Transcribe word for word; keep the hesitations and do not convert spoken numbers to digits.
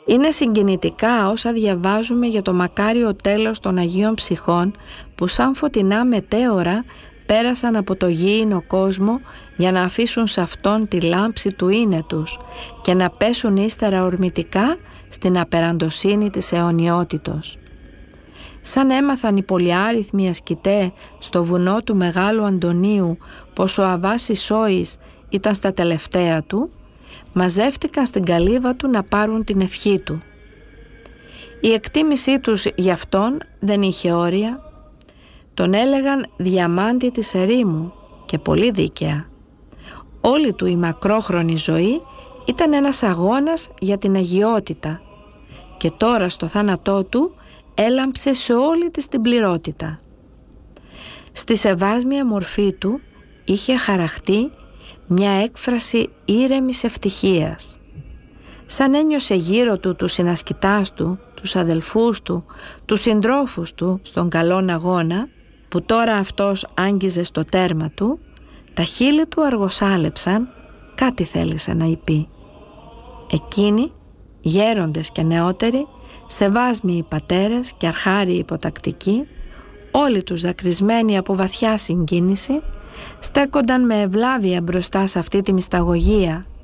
Είναι συγκινητικά όσα διαβάζουμε για το μακάριο τέλος των Αγίων Ψυχών που σαν φωτεινά μετέωρα πέρασαν από το γήινο κόσμο για να αφήσουν σε αυτόν τη λάμψη του είναι τους και να πέσουν ύστερα ορμητικά στην απεραντοσύνη της αιωνιότητος. Σαν έμαθαν οι πολυάριθμοι ασκητέ στο βουνό του Μεγάλου Αντωνίου πως ο Αββάς Ισόης ήταν στα τελευταία του, μαζεύτηκαν στην καλύβα του να πάρουν την ευχή του. Η εκτίμησή τους γι' αυτόν δεν είχε όρια. Τον έλεγαν διαμάντη της ερήμου και πολύ δίκαια. Όλη του η μακρόχρονη ζωή ήταν ένας αγώνας για την αγιότητα και τώρα στο θάνατό του έλαμψε σε όλη της την πληρότητα. Στη σεβάσμια μορφή του είχε χαραχτεί μια έκφραση ήρεμης ευτυχίας. Σαν ένιωσε γύρω του τους συνασκητάς του, τους αδελφούς του, τους συντρόφους του στον καλόν αγώνα, που τώρα αυτός άγγιζε στο τέρμα του, τα χείλη του αργοσάλεψαν, κάτι θέλησε να είπε. Εκείνοι, γέροντες και νεότεροι, σεβάσμιοι πατέρες και αρχάριοι υποτακτικοί, όλοι τους δακρυσμένοι από βαθιά συγκίνηση, στέκονταν με ευλάβεια μπροστά σε αυτή τη μυσταγωγία